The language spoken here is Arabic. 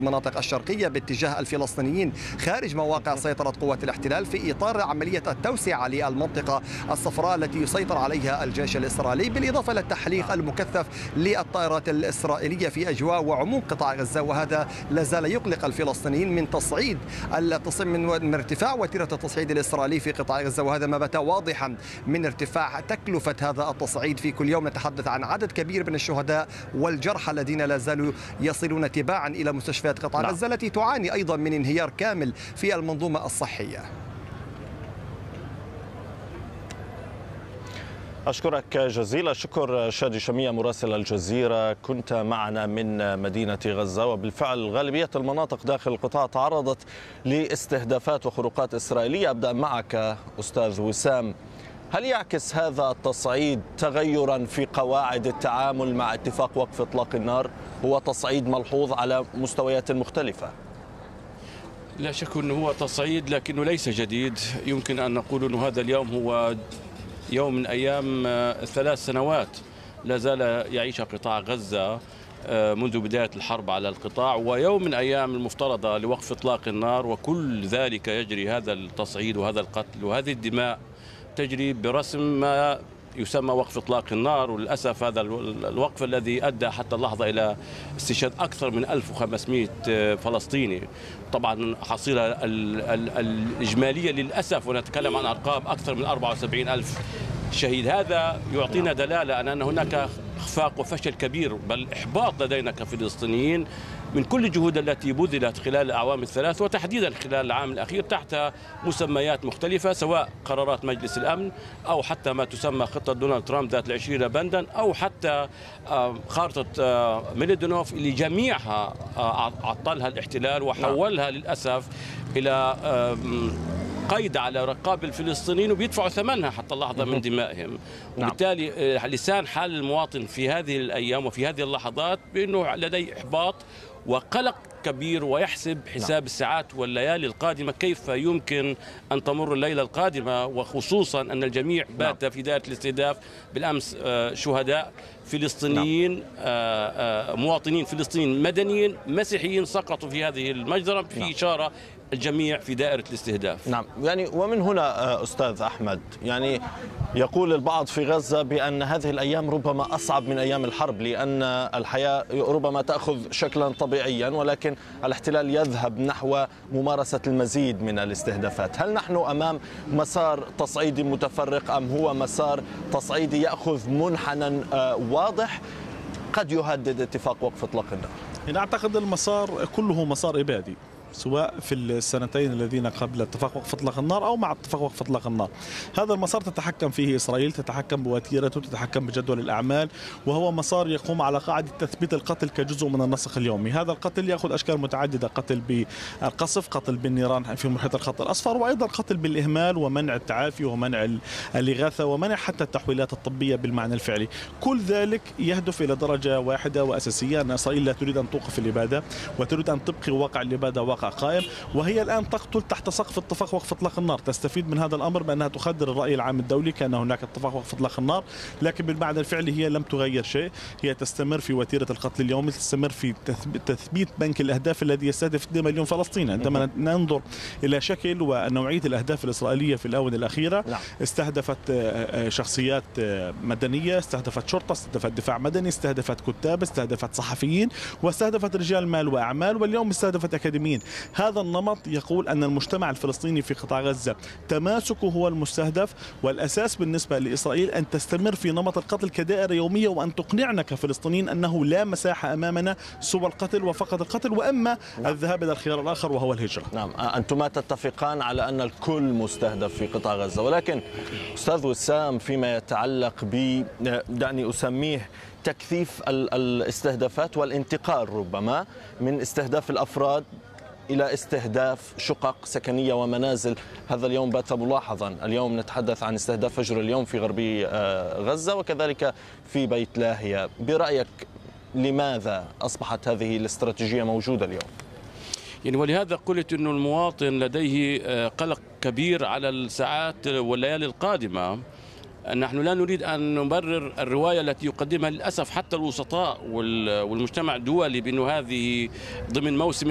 المناطق الشرقية باتجاه الفلسطينيين خارج مواقع سيطرة قوات الاحتلال في إطار عملية التوسعة للمنطقة الصفراء التي يسيطر عليها الجيش الإسرائيلي، بالإضافة للتحليق المكثف للطائرات الإسرائيلية في أجواء وعموم قطاع غزة. وهذا لا زال يقلق الفلسطينيين من ارتفاع وتيرة التصعيد الإسرائيلي في قطاع غزة، وهذا ما بات واضحا من ارتفاع تكلفة هذا التصعيد. في كل يوم نتحدث عن عدد كبير من الشهداء والجرحى الذين لا زالوا يصلون تباعا إلى مستشفيات قطاع غزة التي تعاني أيضا من انهيار كامل في المنظومة الصحية. أشكرك جزيل الشكر شادي شمية مراسل الجزيرة، كنت معنا من مدينة غزة. وبالفعل غالبية المناطق داخل القطاع تعرضت لاستهدافات وخروقات إسرائيلية. أبدأ معك أستاذ وسام، هل يعكس هذا التصعيد تغيرا في قواعد التعامل مع اتفاق وقف إطلاق النار؟ هو تصعيد ملحوظ على مستويات مختلفة. لا شك أنه هو تصعيد لكنه ليس جديد. يمكن أن نقول أنه هذا اليوم هو يوم من أيام 3 سنوات لا زال يعيش قطاع غزة منذ بداية الحرب على القطاع، ويوم من أيام المفترضة لوقف إطلاق النار، وكل ذلك يجري هذا التصعيد وهذا القتل وهذه الدماء تجري برسم ما يسمى وقف إطلاق النار. وللأسف هذا الوقف الذي أدى حتى اللحظة إلى استشهاد أكثر من 1500 فلسطيني. طبعا حصيلة الإجمالية للأسف، ونتكلم عن أرقام أكثر من 74,000 شهيد. هذا يعطينا دلالة على أن هناك إخفاق وفشل كبير، بل إحباط لدينا كفلسطينيين من كل الجهود التي بذلت خلال الأعوام الثلاث، وتحديدا خلال العام الأخير تحت مسميات مختلفة، سواء قرارات مجلس الأمن أو حتى ما تسمى خطة دونالد ترامب ذات ال20 بندا، أو حتى خارطة ميليدونوف اللي جميعها عطلها الاحتلال وحولها للأسف إلى قيد على رقاب الفلسطينيين، وبيدفعوا ثمنها حتى اللحظة من دمائهم. وبالتالي لسان حال المواطن في هذه الأيام وفي هذه اللحظات بأنه لديه إحباط وقلق كبير، ويحسب حساب الساعات والليالي القادمة، كيف يمكن أن تمر الليلة القادمة، وخصوصا أن الجميع بات في دائرة الاستهداف. بالأمس شهداء فلسطينيين مواطنين فلسطينيين مدنيين مسيحيين سقطوا في هذه المجزرة، في إشارة الجميع في دائرة الاستهداف. نعم، يعني ومن هنا أستاذ أحمد، يعني يقول البعض في غزة بأن هذه الأيام ربما أصعب من أيام الحرب، لأن الحياة ربما تأخذ شكلا طبيعيا، ولكن الاحتلال يذهب نحو ممارسة المزيد من الاستهدافات. هل نحن أمام مسار تصعيدي متفرق، أم هو مسار تصعيدي يأخذ منحنى واضح قد يهدد اتفاق وقف إطلاق النار؟ أنا أعتقد المسار كله مسار إبادي، سواء في السنتين الذين قبل اتفاق وقف اطلاق النار او مع اتفاق وقف اطلاق النار. هذا المسار تتحكم فيه اسرائيل، تتحكم بوتيرته، تتحكم بجدول الاعمال، وهو مسار يقوم على قاعده تثبيت القتل كجزء من النسق اليومي. هذا القتل ياخذ اشكال متعدده، قتل بالقصف، قتل بالنيران في محيط الخط الاصفر، وايضا قتل بالاهمال ومنع التعافي ومنع الاغاثه ومنع حتى التحويلات الطبيه بالمعنى الفعلي. كل ذلك يهدف الى درجه واحده واساسيه، ان اسرائيل لا تريد ان توقف الاباده وتريد ان تبقي واقع الاباده واقع قائم، وهي الآن تقتل تحت سقف اتفاق وقف إطلاق النار. تستفيد من هذا الأمر بأنها تخدر الرأي العام الدولي كأن هناك اتفاق وقف إطلاق النار، لكن بالمعنى الفعلي هي لم تغير شيء. هي تستمر في وتيرة القتل اليومي، تستمر في تثبيت بنك الأهداف الذي يستهدف 2 مليون فلسطيني. عندما ننظر إلى شكل ونوعية الأهداف الإسرائيلية في الآونة الأخيرة، استهدفت شخصيات مدنية، استهدفت شرطة، استهدفت دفاع مدني، استهدفت كتاب، استهدفت صحفيين، واستهدفت رجال مال وأعمال، واليوم استهدفت أكاديميين. هذا النمط يقول أن المجتمع الفلسطيني في قطاع غزة تماسكه هو المستهدف، والأساس بالنسبة لإسرائيل أن تستمر في نمط القتل كدائرة يومية، وأن تقنعنا كفلسطينيين أنه لا مساحة أمامنا سوى القتل وفقط القتل، وإما الذهاب إلى الخيار الآخر وهو الهجرة. نعم، أنتما تتفقان على أن الكل مستهدف في قطاع غزة، ولكن أستاذ وسام فيما يتعلق دعني أسميه تكثيف الاستهدافات والانتقال ربما من استهداف الأفراد إلى استهداف شقق سكنية ومنازل، هذا اليوم بات ملاحظا. اليوم نتحدث عن استهداف فجر اليوم في غربي غزة، وكذلك في بيت لاهيا. برأيك لماذا أصبحت هذه الاستراتيجية موجودة اليوم؟ يعني ولهذا قلت أن المواطن لديه قلق كبير على الساعات والليالي القادمة. نحن لا نريد أن نبرر الرواية التي يقدمها للأسف حتى الوسطاء والمجتمع الدولي بأنه هذه ضمن موسم